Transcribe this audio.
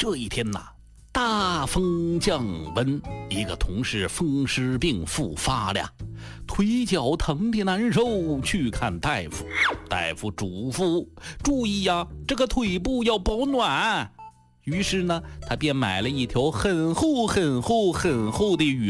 这一天呐，大风降温，一个同事风湿病复发了，腿脚疼的难受，去看大夫。大夫嘱咐注意呀，这个腿部要保暖。于是呢，他便买了一条很厚的羽